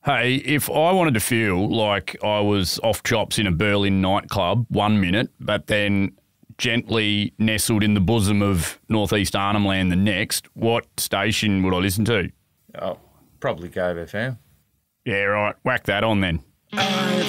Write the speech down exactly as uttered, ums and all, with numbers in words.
Hey, if I wanted to feel like I was off chops in a Berlin nightclub one minute, but then gently nestled in the bosom of northeast Arnhem Land the next, what station would I listen to? Oh, probably Go F M. Yeah, right. Whack that on then.